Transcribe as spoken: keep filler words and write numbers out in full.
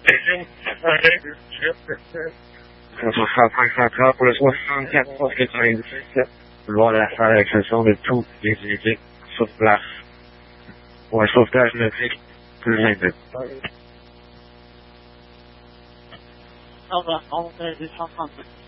soixante-cinq heures pour le soixante-quatre pour quatre-vingt-dix-sept. Vouloir la faire avec l'exception de tous les unités sur place. Pour un sauvetage nautique plus vingt-deux. Au revoir, on deux cent trente-huit.